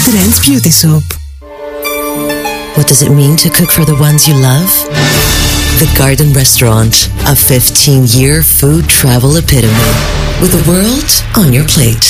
Trends Beauty Shop. What does it mean to cook for the ones you love? The Garden Restaurant, a 15-year food travel epitome, with the world on your plate.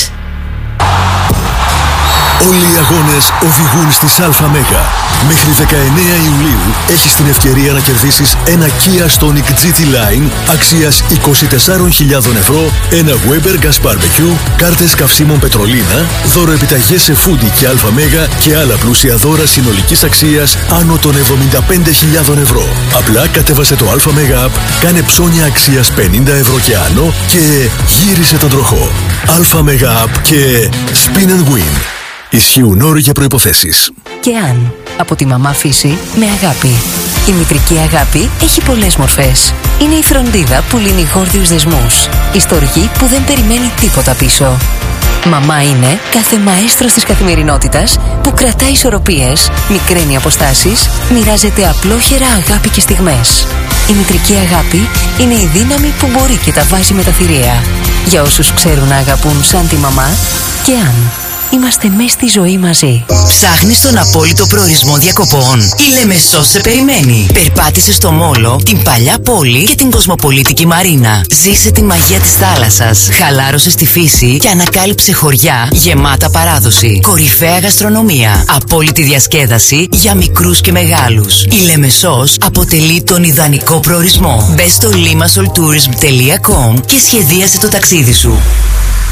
Όλοι οι αγώνες οδηγούν στις ΑΜΕΓΑ. Μέχρι 19 Ιουλίου έχεις την ευκαιρία να κερδίσεις ένα Kia Stonic GT Line αξίας 24.000 ευρώ, ένα Weber Gas Barbecue, κάρτες καυσίμων Πετρολίνα, δώρο επιταγές σε Foodie και ΑΜΕΓΑ και άλλα πλούσια δώρα συνολικής αξίας άνω των 75.000 ευρώ. Απλά κατέβασε το ΑΜΕΓΑ App, κάνε ψώνια αξίας 50 ευρώ και άνω και γύρισε τον τροχό. ΑΜΕΓΑ App και Spin and Win. Ισχύουν όροι και προϋποθέσεις. Και αν από τη μαμά φύση με αγάπη. Η μητρική αγάπη έχει πολλές μορφές. Είναι η φροντίδα που λύνει γόρδιους δεσμούς. Η στοργή που δεν περιμένει τίποτα πίσω. Μαμά είναι κάθε μαέστρος της καθημερινότητας που κρατάει ισορροπίες, μικραίνει αποστάσεις, μοιράζεται απλόχερα αγάπη και στιγμές. Η μητρική αγάπη είναι η δύναμη που μπορεί και τα βάζει με τα θηρία. Για όσους ξέρουν να αγαπούν σαν τη μαμά, και αν είμαστε μέσα στη ζωή μαζί. Ψάχνεις τον απόλυτο προορισμό διακοπών? Η Λεμεσός σε περιμένει. Περπάτησε στο Μόλο, την παλιά πόλη και την κοσμοπολίτικη Μαρίνα. Ζήσε τη μαγεία της θάλασσας. Χαλάρωσε στη φύση και ανακάλυψε χωριά γεμάτα παράδοση. Κορυφαία γαστρονομία. Απόλυτη διασκέδαση για μικρούς και μεγάλους. Η Λεμεσός αποτελεί τον ιδανικό προορισμό. Μπες στο limassoltourism.com και σχεδίασε το ταξίδι σου.